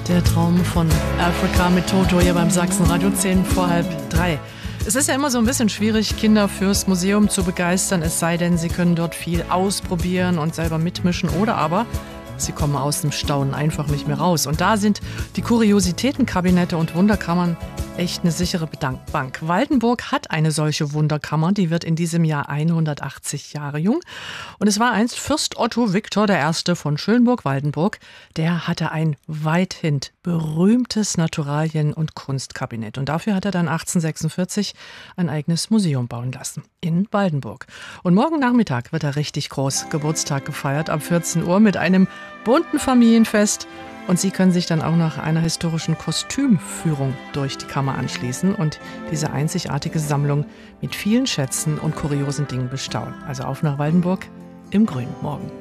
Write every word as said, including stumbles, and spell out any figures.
Der Traum von Afrika mit Toto hier beim Sachsenradio, zehn vor halb drei. Es ist ja immer so ein bisschen schwierig, Kinder fürs Museum zu begeistern, es sei denn, sie können dort viel ausprobieren und selber mitmischen, oder aber sie kommen aus dem Staunen einfach nicht mehr raus. Und da sind die Kuriositätenkabinette und Wunderkammern echt eine sichere Bank. Waldenburg hat eine solche Wunderkammer, die wird in diesem Jahr hundertachtzig Jahre jung. Und es war einst Fürst Otto Viktor der Erste von Schönburg-Waldenburg. Der hatte ein weithin berühmtes Naturalien- und Kunstkabinett. Und dafür hat er dann achtzehnhundertsechsundvierzig ein eigenes Museum bauen lassen in Waldenburg. Und morgen Nachmittag wird er richtig groß Geburtstag gefeiert, ab vierzehn Uhr mit einem bunten Familienfest. Und Sie können sich dann auch nach einer historischen Kostümführung durch die Kammer anschließen und diese einzigartige Sammlung mit vielen Schätzen und kuriosen Dingen bestaunen. Also auf nach Waldenburg im Grün morgen.